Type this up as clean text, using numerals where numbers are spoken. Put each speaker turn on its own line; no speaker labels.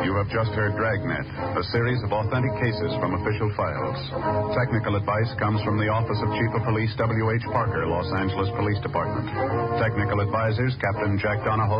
You have just heard Dragnet, a series of authentic cases from official files. Technical advice comes from the Office of Chief of Police W.H. Parker, Los Angeles Police Department. Technical advisors, Captain Jack Donahoe